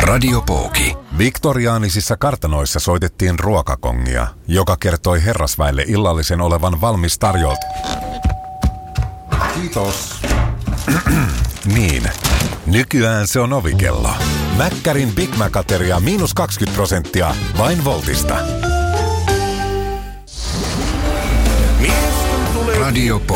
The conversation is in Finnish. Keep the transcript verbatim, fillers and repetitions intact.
Radiopooki. Viktoriaanisissa kartanoissa soitettiin ruokakongia, joka kertoi herrasväelle illallisen olevan valmis tarjolta. Kiitos. Niin, nykyään se on ovikello. Mäkkärin Big Mac-ateria miinus kaksikymmentä prosenttia vain Voltista. Radiopooki.